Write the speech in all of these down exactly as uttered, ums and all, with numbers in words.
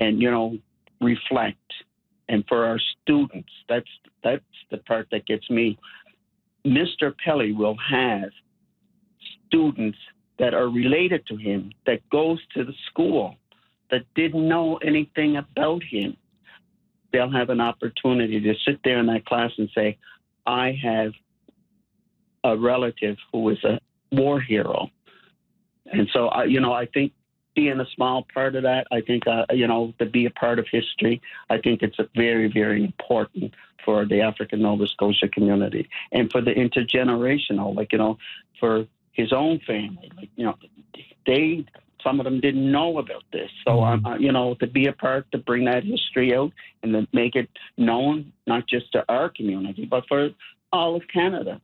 and, you know, reflect. And for our students, that's that's the part that gets me. Mister Pelly will have students that are related to him, that goes to the school, that didn't know anything about him. They'll have an opportunity to sit there in that class and say, I have a relative who is a war hero. And so, I, you know, I think being a small part of that, I think, uh, you know, to be a part of history, I think it's a very, very important for the African Nova Scotia community and for the intergenerational, like, you know, for his own family. Like, you know, they, some of them didn't know about this. So, mm-hmm. um, you know, to be a part, to bring that history out and to make it known, not just to our community, but for all of Canada.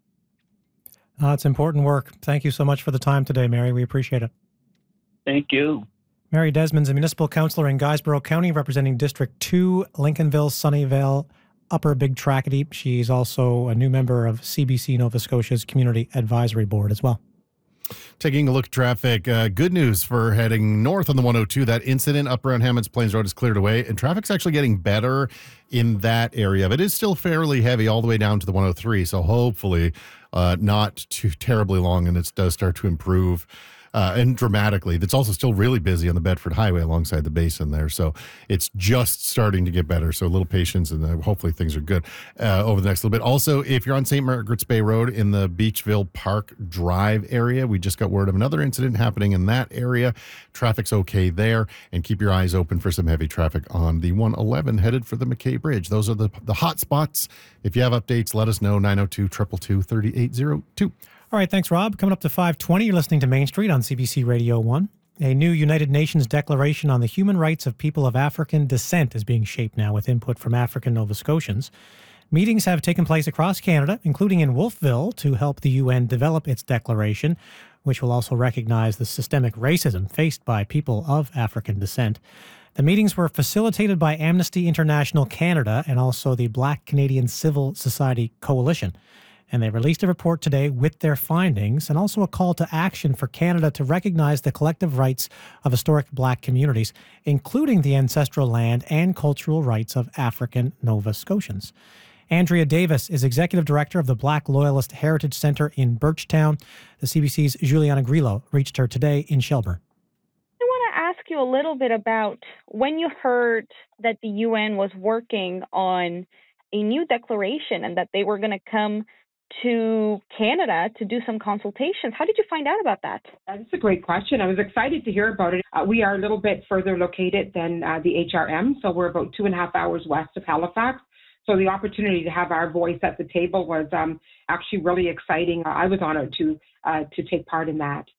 Uh, it's important work. Thank you so much for the time today, Mary. We appreciate it. Thank you. Mary Desmond's a municipal councillor in Guysborough County, representing District two, Lincolnville, Sunnyvale, Upper Big Tracadie. She's also a new member of C B C Nova Scotia's Community Advisory Board as well. Taking a look at traffic, uh, good news for heading north on the one oh two. That incident up around Hammonds Plains Road is cleared away, and traffic's actually getting better in that area. But it is still fairly heavy all the way down to the one oh three, so hopefully uh, not too terribly long, and it does start to improve. Uh, and dramatically. It's also still really busy on the Bedford Highway alongside the basin there. So it's just starting to get better. So a little patience, and uh, hopefully things are good uh, over the next little bit. Also, if you're on Saint Margaret's Bay Road in the Beachville Park Drive area, we just got word of another incident happening in that area. Traffic's okay there. And keep your eyes open for some heavy traffic on the one eleven headed for the McKay Bridge. Those are the, the hot spots. If you have updates, let us know. nine oh two, two two two, three eight oh two. All right, thanks, Rob. Coming up to five twenty, you're listening to Main Street on C B C Radio one. A new United Nations Declaration on the Human Rights of People of African Descent is being shaped now with input from African Nova Scotians. Meetings have taken place across Canada, including in Wolfville, to help the U N develop its declaration, which will also recognize the systemic racism faced by people of African descent. The meetings were facilitated by Amnesty International Canada and also the Black Canadian Civil Society Coalition. And they released a report today with their findings and also a call to action for Canada to recognize the collective rights of historic Black communities, including the ancestral land and cultural rights of African Nova Scotians. Andrea Davis is Executive Director of the Black Loyalist Heritage Centre in Birchtown. The C B C's Juliana Grillo reached her today in Shelburne. I want to ask you a little bit about when you heard that the U N was working on a new declaration and that they were going to come to Canada to do some consultations. How did you find out about that? That's a great question. I was excited to hear about it. Uh, we are a little bit further located than uh, the H R M, so we're about two and a half hours west of Halifax. So the opportunity to have our voice at the table was um, actually really exciting. I was honored to uh, to take part in that.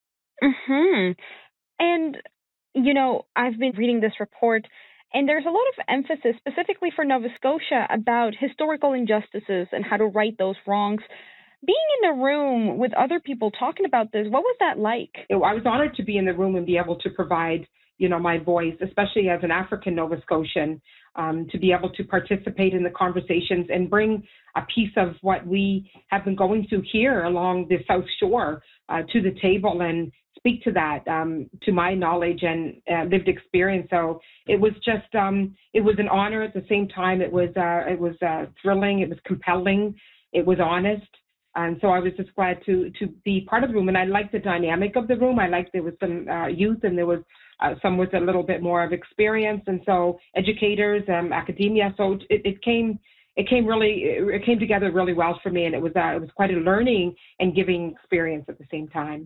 Mm-hmm. And, you know, I've been reading this report, and there's a lot of emphasis specifically for Nova Scotia about historical injustices and how to right those wrongs. Being in the room with other people talking about this, what was that like? I was honored to be in the room and be able to provide, you know, my voice, especially as an African Nova Scotian, um, to be able to participate in the conversations and bring a piece of what we have been going through here along the South Shore uh, to the table and speak to that, um, to my knowledge and uh, lived experience. So it was just, um, it was an honor. At the same time, it was, uh, it was uh, thrilling. It was compelling. It was honest. And so I was just glad to to be part of the room. And I liked the dynamic of the room. I liked there was some uh, youth and there was uh, some with a little bit more of experience. And so educators, um, academia. So it, it came it came really it came together really well for me. And it was uh, it was quite a learning and giving experience at the same time.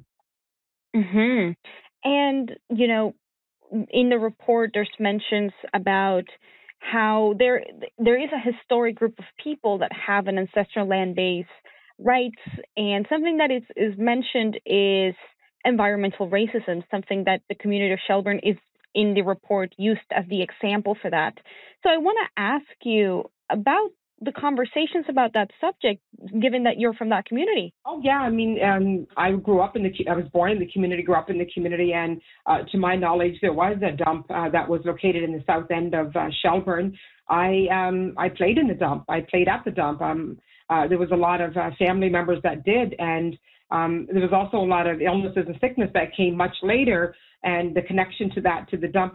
Mm-hmm. And, you know, in the report, there's mentions about how there there is a historic group of people that have an ancestral land base rights, and something that is, is mentioned is environmental racism, something that the community of Shelburne is in the report used as the example for that. So I want to ask you about the conversations about that subject, given that you're from that community. Oh, yeah. I mean, um, I grew up in the, I was born in the community, grew up in the community, and uh, to my knowledge, there was a dump uh, that was located in the south end of uh, Shelburne. I um, I played in the dump. I played at the dump. Um, uh, there was a lot of uh, family members that did, and um, there was also a lot of illnesses and sickness that came much later, and the connection to that, to the dump